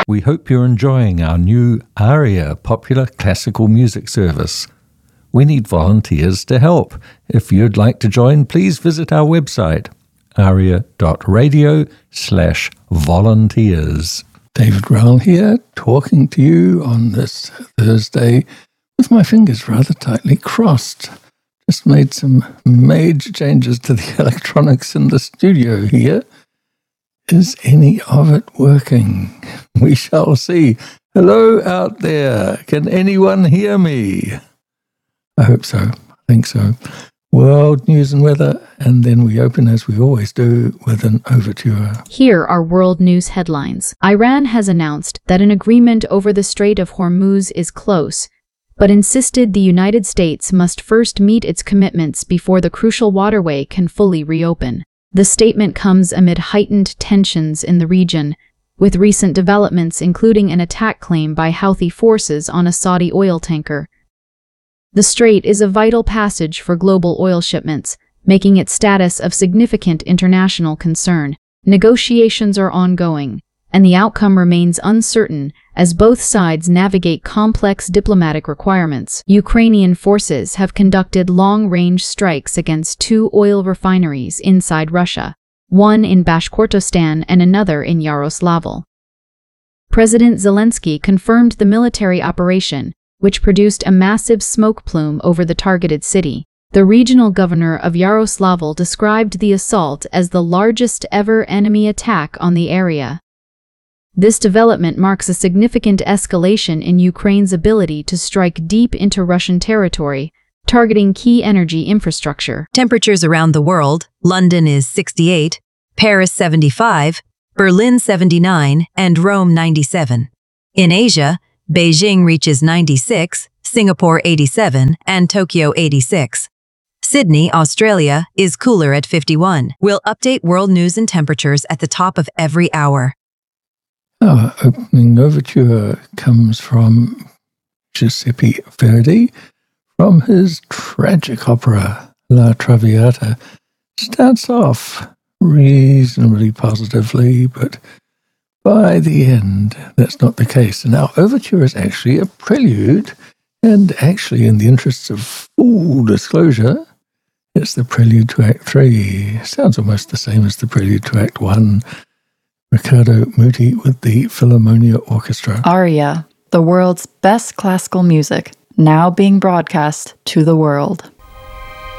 We hope you're enjoying our new ARIA popular classical music service. We need volunteers to help. If you'd like to join, please visit our website, aria.radio/volunteers. David Rowell here, talking to you on this Thursday with my fingers rather tightly crossed. Just made some major changes to the electronics in the studio here. Is any of it working? We shall see. Hello out there. Can anyone hear me? I hope so. I think so. World news and weather, and then we open, as we always do, with an overture. Here are world news headlines. Iran has announced that an agreement over the Strait of Hormuz is close, but insisted the United States must first meet its commitments before the crucial waterway can fully reopen. The statement comes amid heightened tensions in the region, with recent developments including an attack claim by Houthi forces on a Saudi oil tanker. The strait is a vital passage for global oil shipments, making its status of significant international concern. Negotiations are ongoing, and the outcome remains uncertain as both sides navigate complex diplomatic requirements. Ukrainian forces have conducted long-range strikes against 2 oil refineries inside Russia, one in Bashkortostan and another in Yaroslavl. President Zelensky confirmed the military operation, which produced a massive smoke plume over the targeted city. The regional governor of Yaroslavl described the assault as the largest ever enemy attack on the area. This development marks a significant escalation in Ukraine's ability to strike deep into Russian territory, targeting key energy infrastructure. Temperatures around the world: London is 68, Paris 75, Berlin 79, and Rome 97. In Asia, Beijing reaches 96, Singapore 87, and Tokyo 86. Sydney, Australia, is cooler at 51. We'll update world news and temperatures at the top of every hour. Our opening overture comes from Giuseppe Verdi from his tragic opera La Traviata. Starts off reasonably positively, but by the end, that's not the case. And our overture is actually a prelude, and actually, in the interests of full disclosure, it's the prelude to Act 3. Sounds almost the same as the prelude to Act 1. Riccardo Muti with the Philharmonia Orchestra. ARIA, the world's best classical music, now being broadcast to the world.